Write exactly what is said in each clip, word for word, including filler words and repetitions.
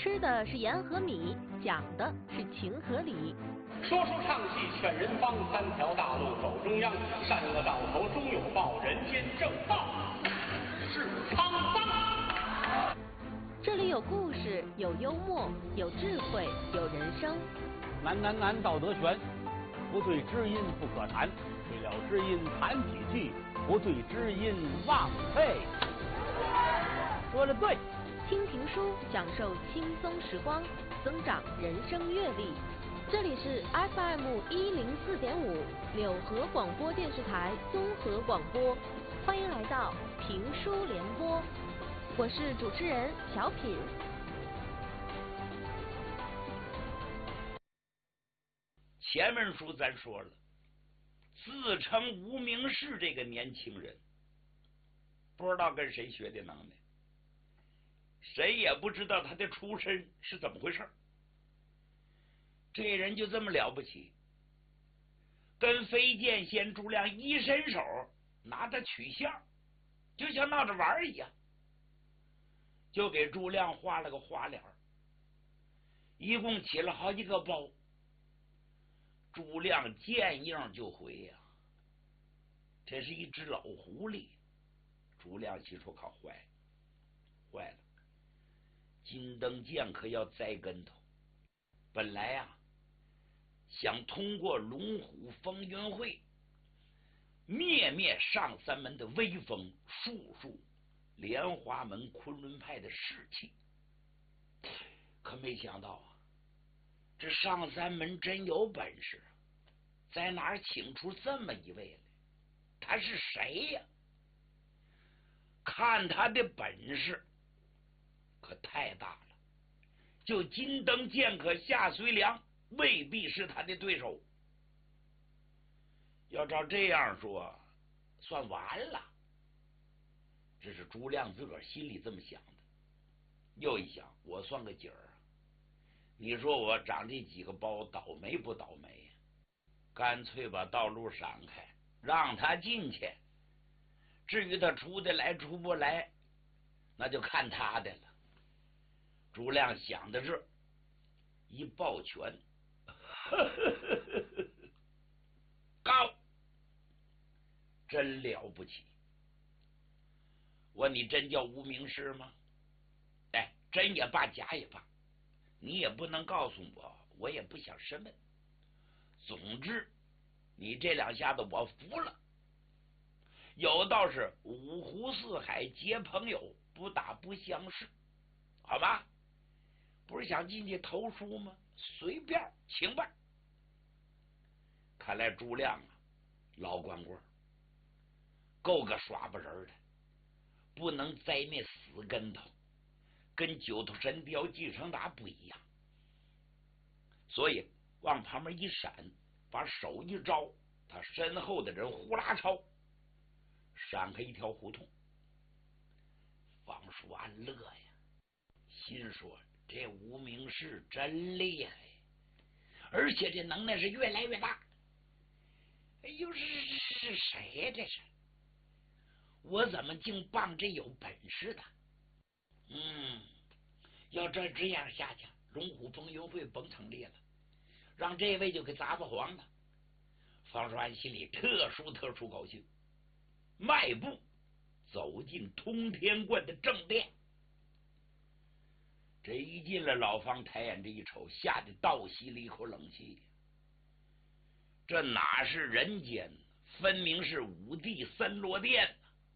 吃的是盐和米，讲的是情和理。 说书唱戏劝人方，三条大路走中央，善恶到头终有报，人间正道是沧桑。 这里有故事，有幽默，有智慧，有人生。 难难难，道德悬，不对知音不可谈，对了知音谈几句，不对知音枉费。说的对。 听评书，享受轻松时光，增长人生阅历。这里是 F M 一零四点五柳河广播电视台综合广播，欢迎来到评书联播，我是主持人小品。 前面书咱说了，自称无名氏这个年轻人，不知道跟谁学的能耐，谁也不知道他的出身是怎么回事。这人就这么了不起，跟飞剑仙朱亮一伸手拿他取相，就像闹着玩一样，就给朱亮画了个花脸，一共起了好几个包。朱亮见应就回呀、啊，这是一只老狐狸。朱亮心说：“靠，坏了，坏了！金灯剑可要栽跟头。本来呀、啊，想通过龙虎风云会灭灭上三门的威风，树树莲花门昆仑派的士气，可没想到啊，这上三门真有本事，在哪儿请出这么一位来？他是谁呀？看他的本事可太大了，就金灯剑客夏随良未必是他的对手。要照这样说，算完了。这是朱亮自个儿心里这么想的。又一想，我算个景儿啊！你说我长这几个包，倒霉不倒霉呀？干脆把道路闪开，让他进去。至于他出得来出不来，那就看他的了。朱亮想的是一抱拳，呵呵呵高，真了不起！我你真叫无名氏吗？哎，真也罢，假也罢，你也不能告诉我，我也不想审问。总之，你这两下子我服了。有道是五湖四海皆朋友，不打不相识，好吧？不是想进去投书吗？随便请吧。看来朱亮啊，老光棍，够个耍不人的，不能栽那死跟头，跟九头神雕继承达不一样。所以往旁边一闪，把手一招，他身后的人呼啦超闪开一条胡同。方叔安乐呀，心说这无名氏真厉害，而且这能耐是越来越大。哎呦，是是谁呀？这是我怎么竟傍这有本事的？嗯，要这这样下去，龙虎风云会甭成立了，让这位就给砸不黄了。方叔安心里特殊特殊高兴，迈步走进通天观的正殿。这一进了，老方抬眼这一瞅，吓得倒吸了一口冷气。这哪是人间，分明是五帝三罗殿。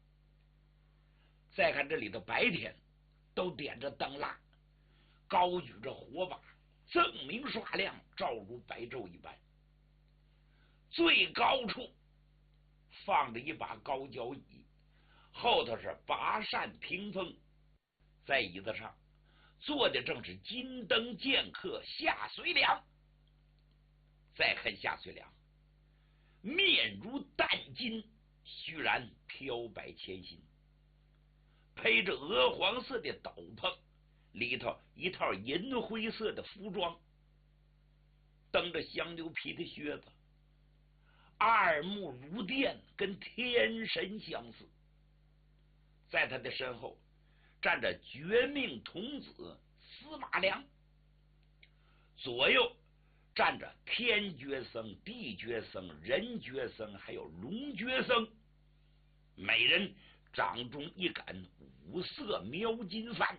再看这里头，白天都点着灯蜡，高举着火把，锃明刷亮，照如白昼一般。最高处放着一把高脚椅，后头是拔扇屏风，在椅子上坐的正是金灯剑客夏随良。再看夏随良，面如淡金，须然飘摆千心，披着鹅黄色的斗篷，里头一套银灰色的服装，蹬着香牛皮的靴子，二目如电，跟天神相似。在他的身后站着绝命童子司马良，左右站着天觉僧、地觉僧、人觉僧，还有龙觉僧，每人掌中一杆五色描金幡。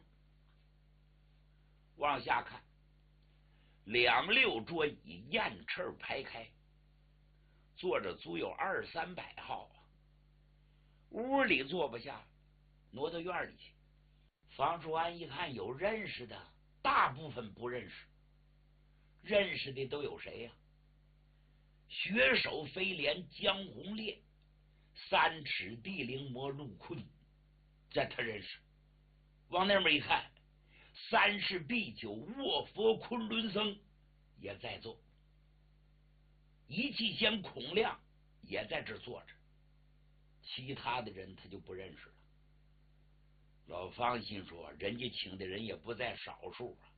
往下看，两溜桌椅雁翅排开，坐着足有二三百号啊。屋里坐不下，挪到院里去。房叔安一看有认识的，大部分不认识，认识的都有谁呀、啊？雪手飞廉江红烈，三尺地灵魔陆坤，这他认识。往那边一看，三世必酒卧佛昆仑僧也在座，一气仙孔亮也在这坐着，其他的人他就不认识了。老方心说，人家请的人也不在少数啊。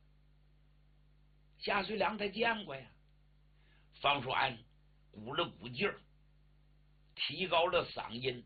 夏遂良他见过呀。方叔安鼓了鼓劲儿，提高了嗓音：“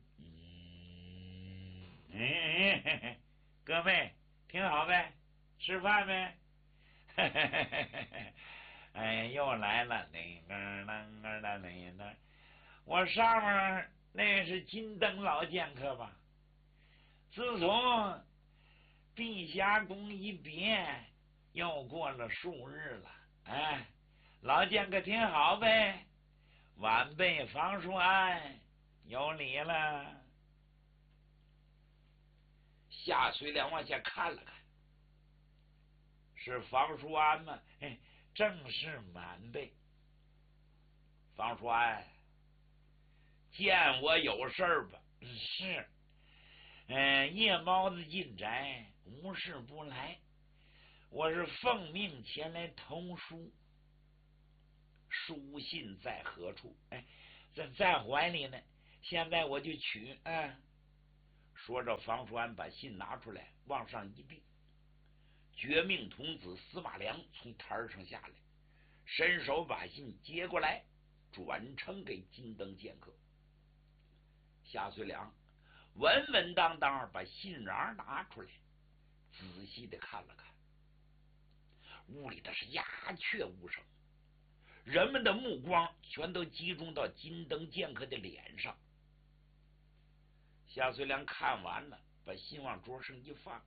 嗯，嘿嘿嘿，各位挺好呗，吃饭呗。嘿嘿嘿嘿嘿，哎，又来了那个那个的那个，我上面那是金灯老剑客吧？自从碧霞宫一别，又过了数日了，哎。”老剑客挺好呗，晚辈方叔安有礼了。夏遂良往下看了看，是方叔安吗？哎，正是晚辈。方叔安，见我有事儿吧？是，嗯、呃，夜猫子进宅，无事不来，我是奉命前来投书。书信在何处？哎，在在怀里呢。现在我就取。嗯，说着，方叔安把信拿出来，往上一递。绝命童子司马良从台上下来，伸手把信接过来，转呈给金灯剑客。夏遂良稳稳当当把信瓤拿出来，仔细的看了看。屋里的是鸦雀无声。人们的目光全都集中到金灯剑客的脸上。夏遂良看完了，把信往桌上一放。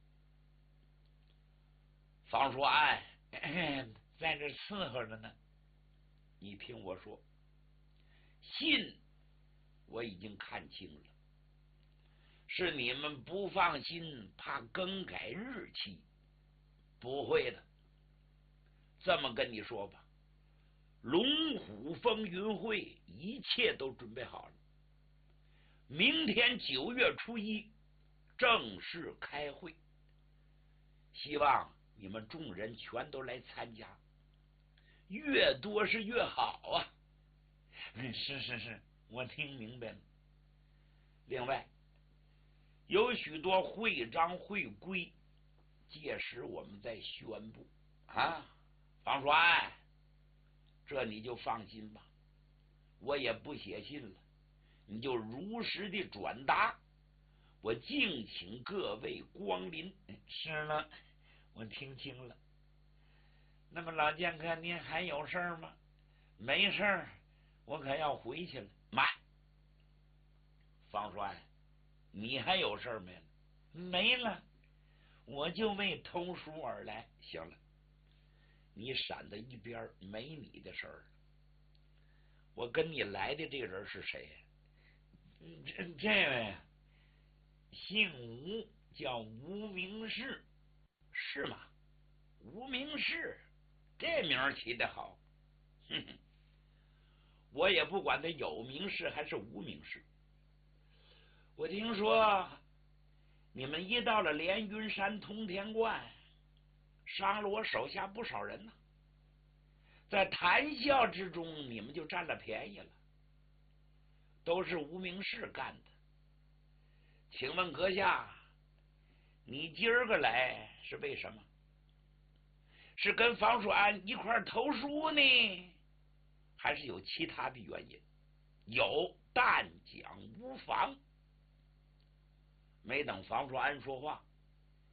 方叔安在这伺候着呢，你听我说，信我已经看清了，是你们不放心，怕更改日期。不会的，这么跟你说吧，龙虎风云会一切都准备好了，明天九月初一正式开会，希望你们众人全都来参加，越多是越好啊。是是是，我听明白了。另外，有许多会章会规，届时我们再宣布啊。方叔安，这你就放心吧，我也不写信了，你就如实的转达，我敬请各位光临。是了，我听清了。那么老剑客，您还有事儿吗？没事儿，我可要回去了。慢，方叔安，你还有事儿没了？没了，我就为偷书而来。行了，你闪到一边，没你的事儿。我跟你来的这个人是谁呀？这这位姓吴，叫吴明士。是吗？吴明士，这名儿起得好。哼哼，我也不管他有名士还是无名士。我听说你们一到了连云山通天观，伤了我手下不少人呢、啊。在谈笑之中，你们就占了便宜了，都是无名氏干的。请问阁下，你今儿个来是为什么？是跟方叔安一块投书呢，还是有其他的原因？有，但讲无妨。没等方叔安说话，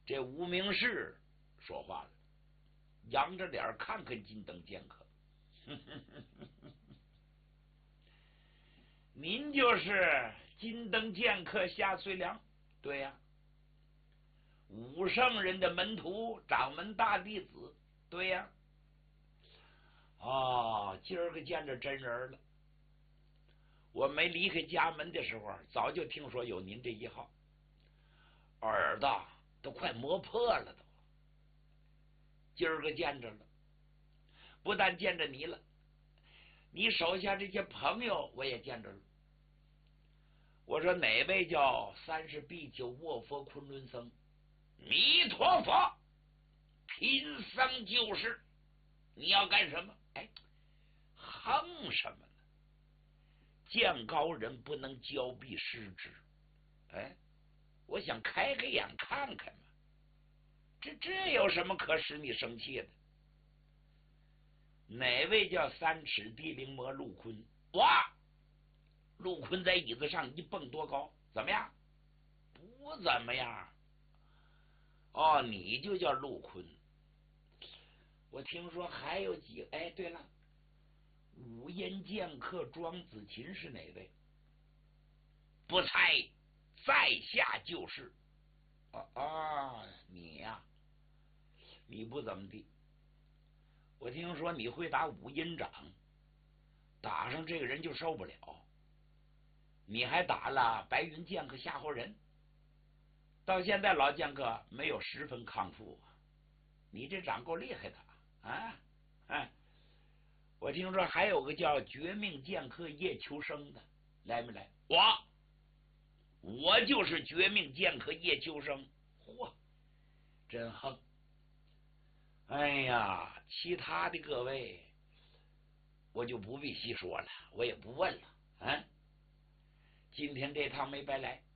这无名氏说话了，仰着脸看看金灯剑客，您就是金灯剑客夏遂良？对呀、啊，武圣人的门徒，掌门大弟子。对呀、啊，哦，今儿个见着真人了。我没离开家门的时候，早就听说有您这一号，耳朵都快磨破了都。今儿个见着了，不但见着你了，你手下这些朋友我也见着了。我说哪位叫三十必九卧佛昆仑僧？弥陀佛，贫僧就是。你要干什么？哎，哼什么呢？见高人不能交臂失之。哎，我想开开眼看看嘛。这这有什么可使你生气的？哪位叫三尺地灵魔陆坤？哇！陆坤在椅子上一蹦多高？怎么样？不怎么样。哦，你就叫陆坤。我听说还有几……哎，对了，五阴剑客庄子琴是哪位？不猜，在下就是。啊啊，你呀、啊，你不怎么地。我听说你会打五阴掌，打上这个人就受不了。你还打了白云剑客夏侯仁，到现在老剑客没有十分康复。你这掌够厉害的啊！哎，我听说还有个叫绝命剑客叶秋生的，来没来？我，我就是绝命剑客叶秋生。嚯，真横！哎呀，其他的各位我就不必细说了，我也不问了。啊，今天这趟没白来，